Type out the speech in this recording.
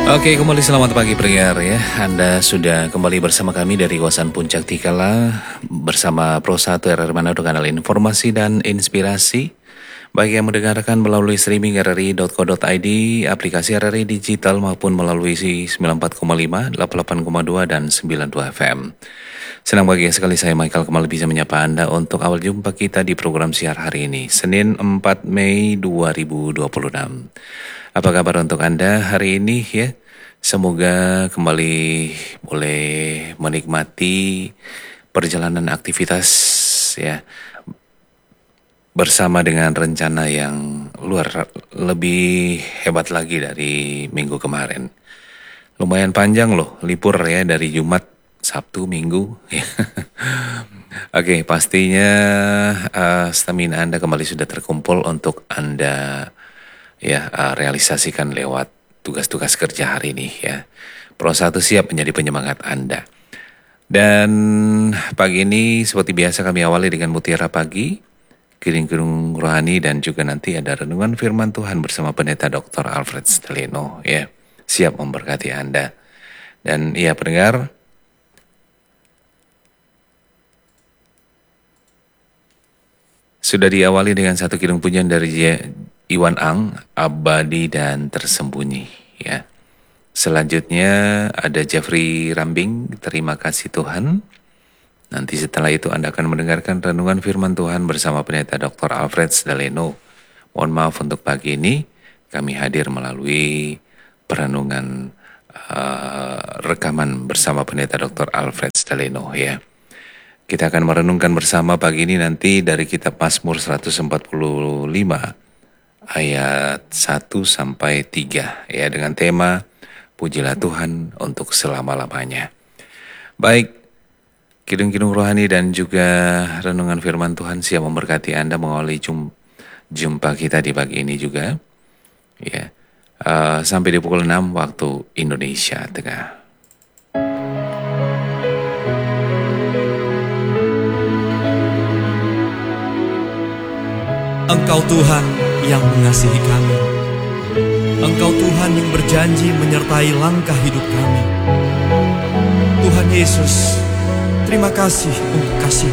Oke, kembali selamat pagi pendengar ya. Anda sudah kembali bersama kami dari kawasan Puncak Tikala bersama Pro 1 RRI Manado, kanal informasi dan inspirasi. Bagi yang mendengarkan melalui streaming rri.co.id, aplikasi RRI digital maupun melalui 94,5, 88,2 dan 92 FM. Senang bahagia sekali saya Michael kembali bisa menyapa Anda untuk awal jumpa kita di program siar hari ini, Senin 4 Mei 2026. Apa kabar untuk Anda hari ini ya? Semoga kembali boleh menikmati perjalanan aktivitas ya bersama dengan rencana yang lebih hebat lagi dari minggu kemarin. Lumayan panjang loh libur ya, dari Jumat, Sabtu, Minggu. Oke, pastinya stamina Anda kembali sudah terkumpul untuk Anda realisasikan lewat tugas-tugas kerja hari ini ya. Pro 1 siap menjadi penyemangat Anda. Dan pagi ini seperti biasa kami awali dengan mutiara pagi, kiring-kiring rohani, dan juga nanti ada renungan firman Tuhan bersama Pendeta Dr. Alfred Steleno ya. Siap memberkati Anda. Dan iya pendengar, sudah diawali dengan satu kiring pujian dari Iwan Ang, Abadi dan Tersembunyi ya. Selanjutnya ada Jeffrey Rambing, Terima Kasih Tuhan. Nanti setelah itu Anda akan mendengarkan renungan firman Tuhan bersama Pendeta Dr. Alfred Steleno. Mohon maaf untuk pagi ini kami hadir melalui perenungan rekaman bersama Pendeta Dr. Alfred Steleno ya. Kita akan merenungkan bersama pagi ini nanti dari kitab Mazmur 145 ayat 1 sampai 3 ya, dengan tema Pujilah Tuhan untuk selama-lamanya. Baik, kidung-kidung rohani dan juga renungan firman Tuhan siap memberkati Anda mengawali jumpa kita di pagi ini juga ya, sampai di pukul 6 waktu Indonesia Tengah. Engkau Tuhan yang mengasihi kami. Engkau Tuhan yang berjanji menyertai langkah hidup kami. Tuhan Yesus, terima kasih untuk kasih